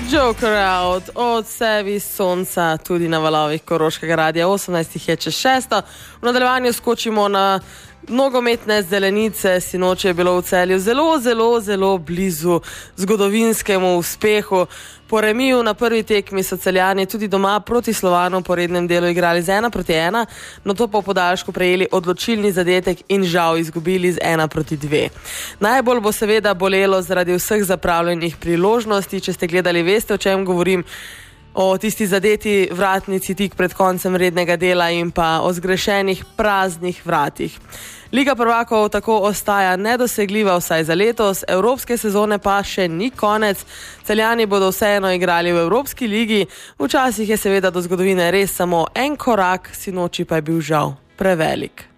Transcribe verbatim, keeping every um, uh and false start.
Joker out, od sebi sonca tudi na valovih Koroškega radia. osemnajst je čez šesto. V nadaljevanju skočimo na nogometne zelenice. Sinoči je bilo v Celju zelo, zelo, zelo blizu zgodovinskemu uspehu. Po remiju na prvi tekmi so Celjani tudi doma proti Slovanu po rednem delu igrali z ena proti ena, no to po podaljšku prejeli odločilni zadetek in žal izgubili z ena proti dve. Najbolj bo seveda bolelo zaradi vseh zapravljenih priložnosti. Če ste gledali, veste, o čem govorim. O tisti zadeti vratnici tik pred koncem rednega dela in pa o zgrešenih praznih vratih. Liga prvakov tako ostaja nedosegljiva vsaj za letos, evropske sezone pa še ni konec. Celjani bodo vseeno igrali v Evropski ligi, včasih je seveda do zgodovine res samo en korak, sinoči pa je bil žal prevelik.